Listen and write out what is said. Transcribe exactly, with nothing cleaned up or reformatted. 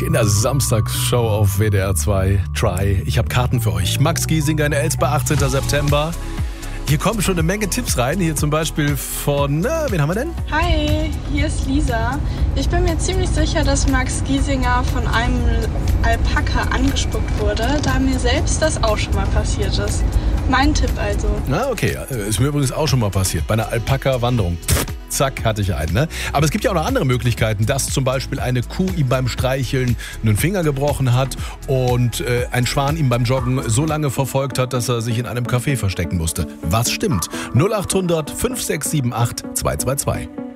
in der Samstagsshow auf W D R zwei. Try. Ich habe Karten für euch. Max Giesinger in Elsper, achtzehnten September. Hier kommen schon eine Menge Tipps rein. Hier zum Beispiel von, na, wen haben wir denn? Hi, hier ist Lisa. Ich bin mir ziemlich sicher, dass Max Giesinger von einem Alpaka angespuckt wurde, da mir selbst das auch schon mal passiert ist. Mein Tipp also. Na, okay. Ist mir übrigens auch schon mal passiert. Bei einer Alpaka-Wanderung. Zack, hatte ich einen. Ne? Aber es gibt ja auch noch andere Möglichkeiten, dass zum Beispiel eine Kuh ihm beim Streicheln einen Finger gebrochen hat und äh, ein Schwan ihm beim Joggen so lange verfolgt hat, dass er sich in einem Café verstecken musste. Was stimmt? null acht hundert fünf sechs sieben acht zwei zwei zwei.